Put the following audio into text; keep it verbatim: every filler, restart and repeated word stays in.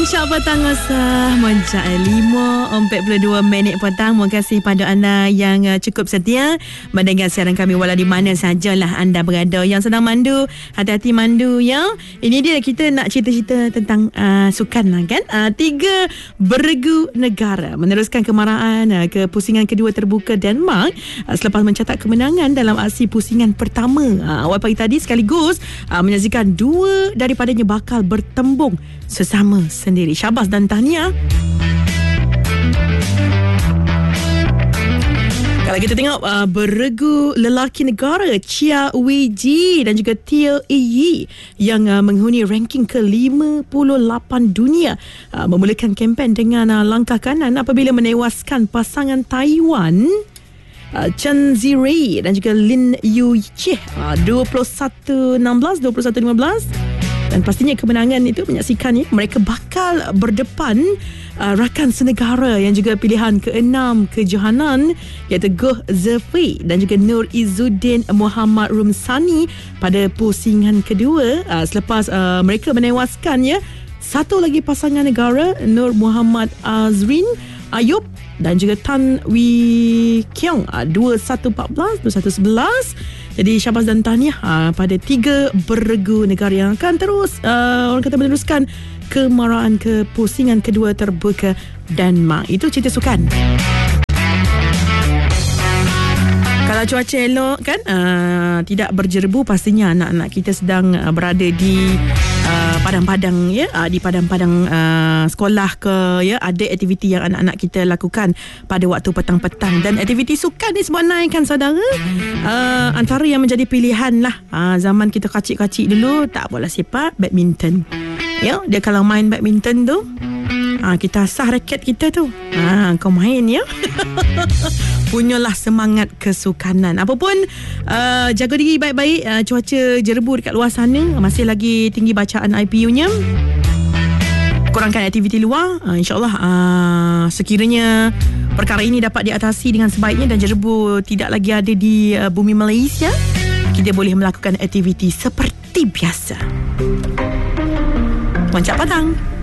Moncak petang masa Moncak lima empat puluh dua minit petang. Terima kasih pada anda yang uh, cukup setia mendengar siaran kami walau di mana sajalah anda berada. Yang sedang mandu, hati-hati mandu ya. Ini dia kita nak cerita-cerita tentang uh, sukan lah kan. uh, Tiga beregu negara meneruskan kemarahan uh, ke pusingan kedua terbuka Denmark uh, selepas mencatat kemenangan dalam aksi pusingan pertama. uh, Awal pagi tadi sekaligus uh, menyaksikan dua daripadanya bakal bertembung sesama sendiri. Syabas dan tahniah. Kalau kita tengok uh, beregu lelaki negara Chia Wei Ji dan juga Tia Yi yang uh, menghuni ranking ke lima puluh lapan dunia uh, memulakan kempen dengan uh, langkah kanan apabila menewaskan pasangan Taiwan Uh, Chen Zirei dan juga Lin Yu Chih uh, dua puluh satu enam belas, dua puluh satu lima belas. Dan pastinya kemenangan itu menyaksikannya mereka bakal berdepan uh, rakan senegara yang juga pilihan keenam kejohanan iaitu Goh Zefei dan juga Nur Izzuddin Muhammad Rumsani pada pusingan kedua uh, selepas uh, mereka menewaskannya satu lagi pasangan negara Nur Muhammad Azrin Ayub dan juga Tan Wee Kiong dua puluh satu empat belas, dua puluh satu sebelas. Jadi syabas dan tahniah uh, pada tiga beregu negara yang akan terus uh, orang kata meneruskan kemarahan ke pusingan kedua terbuka Denmark. Itu cerita sukan. Kalau cuaca elok kan uh, tidak berjerebu, pastinya anak-anak kita sedang uh, berada di uh, padang-padang ya, uh, di padang-padang uh, sekolah ke ya, ada aktiviti yang anak-anak kita lakukan pada waktu petang-petang. Dan aktiviti sukan ni sebenarnya kan saudara, uh, antara yang menjadi pilihan lah. Uh, zaman kita kacik-kacik dulu tak bola sepak, badminton. Ya, dia kalau main badminton tu Ha, kita asah raket kita tu. Ha, kau main ya. Punyalah semangat kesukanan. Apapun, uh, jaga diri baik-baik. Uh, cuaca jerebu dekat luar sana. Masih lagi tinggi bacaan I P U-nya. Kurangkan aktiviti luar. Uh, InsyaAllah uh, sekiranya perkara ini dapat diatasi dengan sebaiknya dan jerebu tidak lagi ada di uh, bumi Malaysia, kita boleh melakukan aktiviti seperti biasa. Moncak petang.